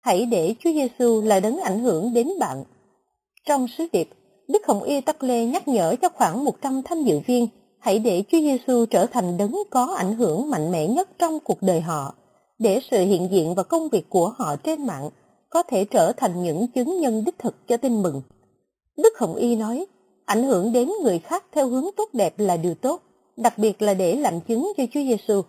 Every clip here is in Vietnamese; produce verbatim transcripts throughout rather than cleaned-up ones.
hãy để Chúa Giêsu là đấng ảnh hưởng đến bạn. Trong sứ điệp, Đức Hồng Y Tắc Lê nhắc nhở cho khoảng một trăm tham dự viên hãy để Chúa Giêsu trở thành đấng có ảnh hưởng mạnh mẽ nhất trong cuộc đời họ, để sự hiện diện và công việc của họ trên mạng có thể trở thành những chứng nhân đích thực cho tin mừng. Đức Hồng Y nói, ảnh hưởng đến người khác theo hướng tốt đẹp là điều tốt, đặc biệt là để làm chứng cho Chúa Giêsu.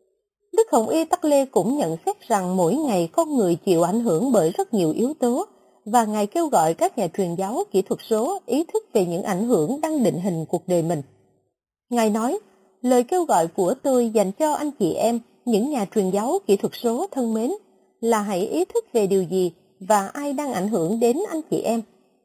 Đức Hồng Y Tắc Lê cũng nhận xét rằng mỗi ngày con người chịu ảnh hưởng bởi rất nhiều yếu tố, và Ngài kêu gọi các nhà truyền giáo kỹ thuật số ý thức về những ảnh hưởng đang định hình cuộc đời mình. Ngài nói, lời kêu gọi của tôi dành cho anh chị em, những nhà truyền giáo kỹ thuật số thân mến, là hãy ý thức về điều gì và ai đang ảnh hưởng đến anh chị em.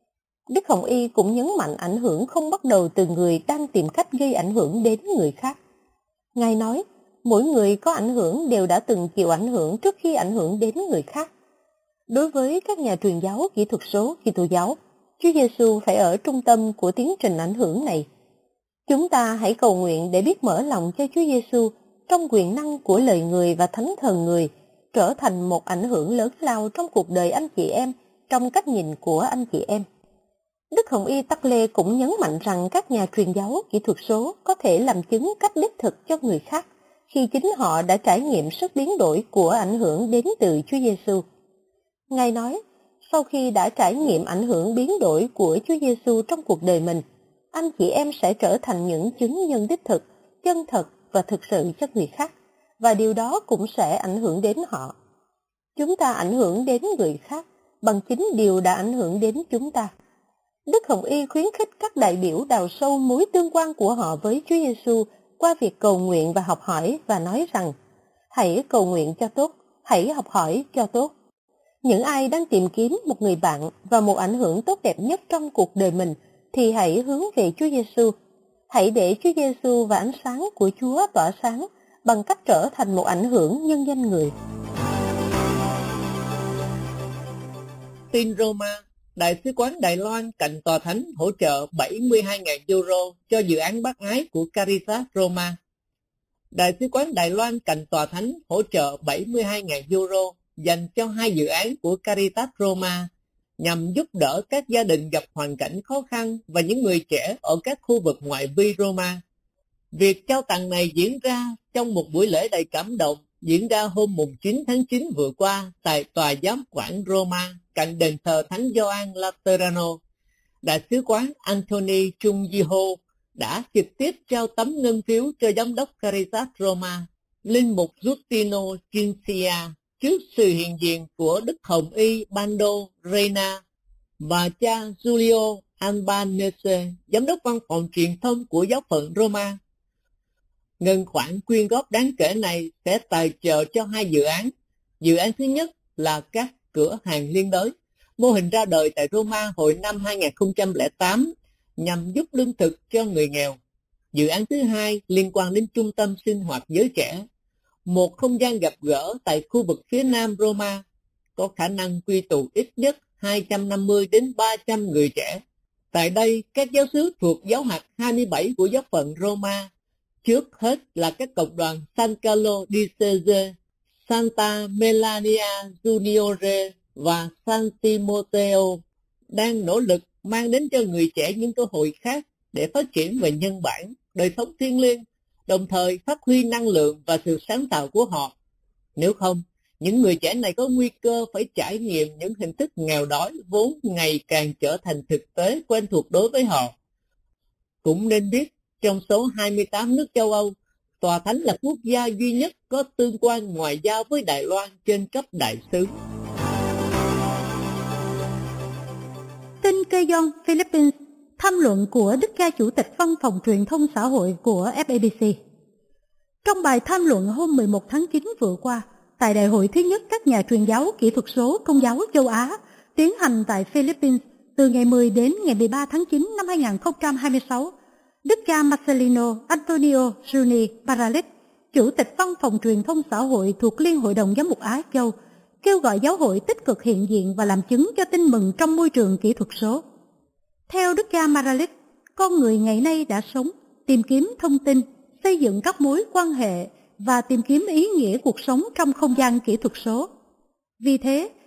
Đức Hồng Y cũng nhấn mạnh ảnh hưởng không bắt đầu từ người đang tìm cách gây ảnh hưởng đến người khác. Ngài nói, mỗi người có ảnh hưởng đều đã từng chịu ảnh hưởng trước khi ảnh hưởng đến người khác. Đối với các nhà truyền giáo kỹ thuật số Kitô giáo, Chúa Giêsu phải ở trung tâm của tiến trình ảnh hưởng này. Chúng ta hãy cầu nguyện để biết mở lòng cho Chúa Giêsu trong quyền năng của lời người và thánh thần người, trở thành một ảnh hưởng lớn lao trong cuộc đời anh chị em, trong cách nhìn của anh chị em. Đức Hồng Y Tắc Lê cũng nhấn mạnh rằng các nhà truyền giáo kỹ thuật số có thể làm chứng cách đích thực cho người khác khi chính họ đã trải nghiệm sức biến đổi của ảnh hưởng đến từ Chúa Giêsu. Ngài nói, sau khi đã trải nghiệm ảnh hưởng biến đổi của Chúa Giêsu trong cuộc đời mình, anh chị em sẽ trở thành những chứng nhân đích thực, chân thật và thực sự cho người khác, và điều đó cũng sẽ ảnh hưởng đến họ. Chúng ta ảnh hưởng đến người khác bằng chính điều đã ảnh hưởng đến chúng ta. Đức Hồng Y khuyến khích các đại biểu đào sâu mối tương quan của họ với Chúa Giêsu qua việc cầu nguyện và học hỏi, và nói rằng, hãy cầu nguyện cho tốt, hãy học hỏi cho tốt. Những ai đang tìm kiếm một người bạn và một ảnh hưởng tốt đẹp nhất trong cuộc đời mình thì hãy hướng về Chúa Giêsu. Hãy để Chúa Giêsu và ánh sáng của Chúa tỏa sáng bằng cách trở thành một ảnh hưởng nhân danh người. Tin Roma, Đại sứ quán Đài Loan cạnh tòa thánh hỗ trợ bảy mươi hai nghìn euro cho dự án bác ái của Caritas Roma. Đại sứ quán Đài Loan cạnh tòa thánh hỗ trợ bảy mươi hai nghìn euro dành cho hai dự án của Caritas Roma nhằm giúp đỡ các gia đình gặp hoàn cảnh khó khăn và những người trẻ ở các khu vực ngoại vi Roma. Việc trao tặng này diễn ra trong một buổi lễ đầy cảm động diễn ra hôm chín tháng chín vừa qua tại tòa giám quản Roma cạnh đền thờ Thánh Gioan Laterano. Đại sứ quán Anthony Chung Ji-ho đã trực tiếp trao tấm ngân phiếu cho giám đốc Caritas Roma, linh mục Giustino Cincia, trước sự hiện diện của Đức Hồng Y Bando Reina và cha Giulio Albanese, giám đốc văn phòng truyền thông của giáo phận Roma. Ngân khoản quyên góp đáng kể này sẽ tài trợ cho hai dự án. Dự án thứ nhất là các cửa hàng liên đới, mô hình ra đời tại Roma hồi năm hai nghìn không trăm lẻ tám nhằm giúp lương thực cho người nghèo. Dự án thứ hai liên quan đến trung tâm sinh hoạt giới trẻ, một không gian gặp gỡ tại khu vực phía nam Roma, có khả năng quy tụ ít nhất hai trăm năm mươi đến ba trăm người trẻ. Tại đây, các giáo xứ thuộc giáo hạt hai mươi bảy của giáo phận Roma, trước hết là các cộng đoàn San Carlo di Sese, Santa Melania Juniore và San Timoteo, đang nỗ lực mang đến cho người trẻ những cơ hội khác để phát triển về nhân bản, đời sống thiêng liêng, đồng thời phát huy năng lượng và sự sáng tạo của họ. Nếu không, những người trẻ này có nguy cơ phải trải nghiệm những hình thức nghèo đói vốn ngày càng trở thành thực tế quen thuộc đối với họ. Cũng nên biết, trong số hai mươi tám nước châu Âu, Tòa Thánh là quốc gia duy nhất có tương quan ngoại giao với Đài Loan trên cấp đại sứ. Tin Quezon, Philippines, tham luận của Đức cha Chủ tịch Văn phòng Truyền thông Xã hội của ép a bê xê. Trong bài tham luận hôm mười một tháng chín vừa qua, tại đại hội thứ nhất các nhà truyền giáo kỹ thuật số Công giáo châu Á tiến hành tại Philippines từ ngày mười đến ngày mười ba tháng chín năm hai nghìn không trăm hai mươi sáu, Đức cha Marcelino Antonio Juni Paralit, Chủ tịch Văn phòng Truyền thông Xã hội thuộc Liên hội đồng Giám mục Á Châu, kêu gọi giáo hội tích cực hiện diện và làm chứng cho tin mừng trong môi trường kỹ thuật số. Theo Đức cha Paralit, con người ngày nay đã sống, tìm kiếm thông tin, xây dựng các mối quan hệ và tìm kiếm ý nghĩa cuộc sống trong không gian kỹ thuật số. Vì thế,